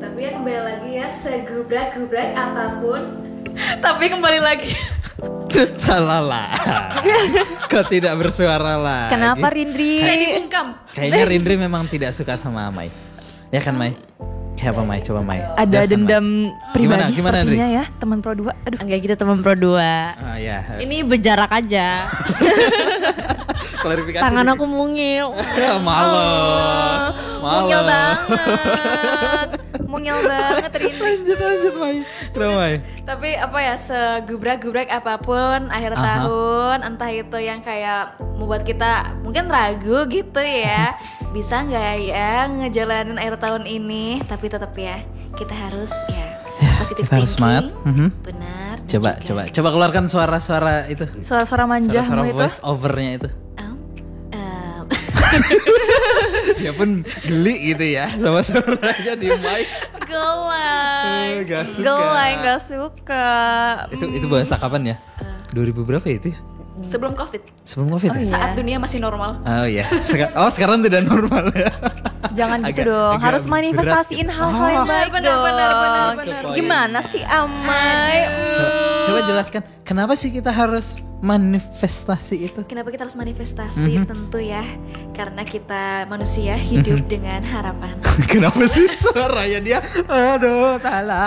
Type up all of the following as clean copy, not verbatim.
Tapi ya kembali lagi ya, segubrak-gubrak apapun. Tapi kembali lagi. Salah lah. Kok tidak bersuara lah. Kenapa Rindri? Saya dibungkam. Kayaknya Rindri memang tidak suka sama Mai. Ya kan Mai? Kayak apa Mai? Coba Mai. Ada Jelaskan, dendam Mai. pribadi Gimana, sepertinya ya, teman Pro 2. Aduh. Enggak gitu teman Pro 2. Oh ya. Ini berjarak aja. Klarifikasi. Tangan dikit. aku mungil. Ya, males. Mungil banget. Mungil banget Rindri. Lanjut Mai. Kenapa Mai? Tapi apa ya, segubrak-gubrak apapun akhir tahun, entah itu yang kayak membuat kita mungkin ragu gitu ya, bisa nggak ya ngejalanin akhir tahun ini. Tapi tetap ya, kita harus ya positive kita harus thinking. semangat. Benar. dan Coba juga- keluarkan suara-suara itu. Suara-suara manja Suara itu. voice overnya itu. Em, Dia pun geli gitu ya sama suaranya di mic. Gelai. Gak suka. Gelai gak suka. Itu bahasa kapan ya? 2000 berapa ya itu ya? Sebelum COVID, Sebelum Covid ya? saat dunia masih normal. Oh iya. Sekarang tidak normal ya. Jangan gitu Agak- dong. agak Harus berat manifestasiin gitu. hal-hal yang baik benar, dong. benar. Gimana sih Amai? Coba jelaskan kenapa sih kita harus manifestasi itu? Kenapa kita harus manifestasi? Tentu ya, karena kita manusia hidup dengan harapan. Kenapa sih suaranya dia? Aduh,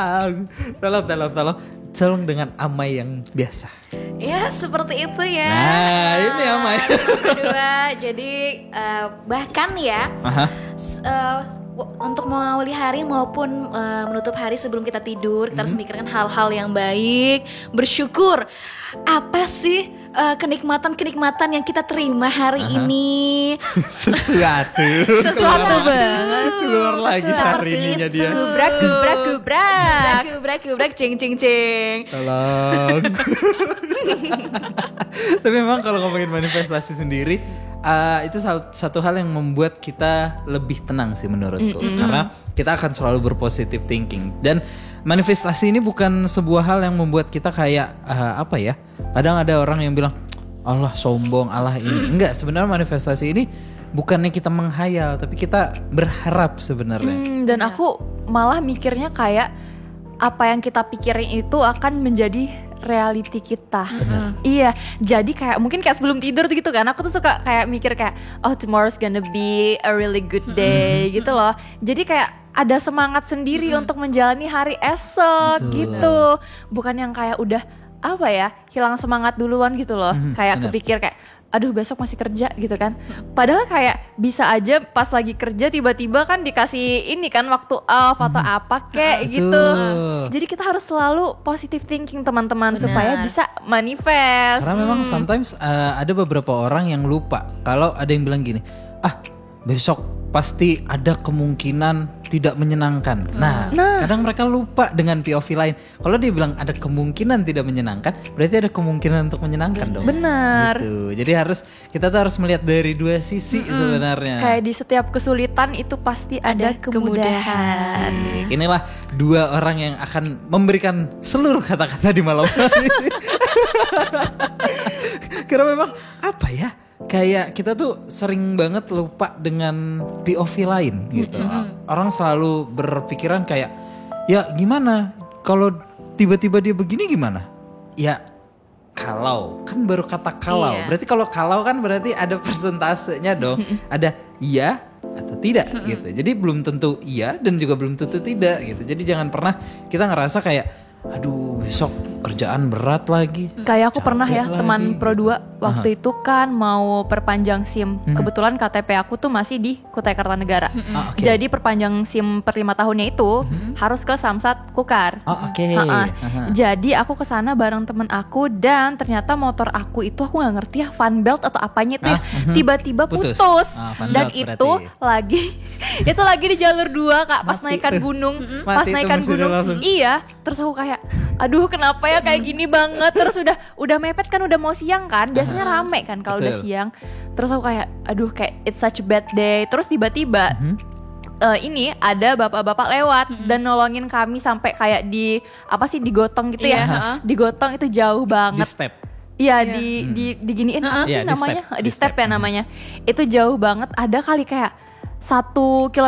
tolong dengan Amai yang biasa. Ya seperti itu ya. Nah, ini Amai. Kedua, jadi bahkan ya Aha. untuk mengawali hari maupun menutup hari sebelum kita tidur, kita harus memikirkan hal-hal yang baik, bersyukur. Apa sih kenikmatan yang kita terima hari ini? Sesuatu banget. Keluar lagi Syahrini-nya dia. Gubrak. Gubrak, cing. Tolong. Tapi memang kalau ngomongin manifestasi sendiri, itu satu hal yang membuat kita lebih tenang sih menurutku. Karena kita akan selalu berpositive thinking. Dan manifestasi ini bukan sebuah hal yang membuat kita kayak apa ya? Kadang ada orang yang bilang Allah sombong, Allah ini. Enggak, sebenarnya manifestasi ini bukannya kita menghayal, tapi kita berharap sebenarnya. Dan aku malah mikirnya kayak apa yang kita pikirin itu akan menjadi reality kita. Iya, jadi kayak mungkin kayak sebelum tidur gitu kan, aku tuh suka kayak mikir kayak oh tomorrow's gonna be a really good day gitu loh. Jadi kayak ada semangat sendiri untuk menjalani hari esok. Betul. Gitu. Bukan yang kayak udah apa ya, hilang semangat duluan gitu loh. Kayak benar. kepikir kayak aduh besok masih kerja gitu kan. Padahal kayak bisa aja pas lagi kerja tiba-tiba kan dikasih ini kan waktu off atau apa kayak gitu. Betul. Jadi kita harus selalu positive thinking teman-teman supaya bisa manifest. Karena memang sometimes ada beberapa orang yang lupa kalau ada yang bilang gini, besok pasti ada kemungkinan tidak menyenangkan. Nah, kadang mereka lupa dengan POV lain. Kalau dia bilang ada kemungkinan tidak menyenangkan, berarti ada kemungkinan untuk menyenangkan dong. Benar. Gitu. Jadi kita tuh harus melihat dari dua sisi sebenarnya. Kayak di setiap kesulitan itu pasti ada kemudahan. Asik. Inilah dua orang yang akan memberikan seluruh kata-kata di malam hari ini. Karena memang apa ya? Kayak kita tuh sering banget lupa dengan POV lain gitu. Orang selalu berpikiran kayak, ya gimana kalau tiba-tiba dia begini gimana? Ya kalau, kan baru kata kalau. Iya. Berarti kalau kalau kan berarti ada persentasenya dong. Ada iya atau tidak gitu. Jadi belum tentu iya dan juga belum tentu tidak gitu. Jadi jangan pernah kita ngerasa kayak aduh besok kerjaan berat lagi. Kayak aku pernah ya Capek teman lagi. Pro 2 waktu itu kan mau perpanjang SIM. Kebetulan KTP aku tuh masih di Kutai Kartanegara. Oke. Jadi perpanjang SIM per 5 tahunnya itu harus ke Samsat Kukar. Oke. Ha-ha. Aha. Jadi aku kesana bareng temen aku dan ternyata motor aku itu aku nggak ngerti ya fan belt atau apanya itu ya, tiba-tiba Putus. putus, Fan dan belt itu berarti. lagi itu lagi di jalur 2 Kak pas naikan gunung, pas Mati itu naikan mesinnya gunung. langsung. Iya, terus aku kayak aduh kenapa ya kayak gini banget, terus udah mepet kan, udah mau siang kan, biasanya rame kan kalau udah Betul. siang. Terus aku kayak aduh kayak it's such a bad day. Terus tiba-tiba ini ada bapak-bapak lewat dan nolongin kami sampai kayak di apa sih digotong gitu Iya, ya. Digotong itu jauh Di banget. step. Iya diginiin apa sih Iya, di namanya? step. Di step ya namanya. Itu jauh banget. Ada kali kayak 1 km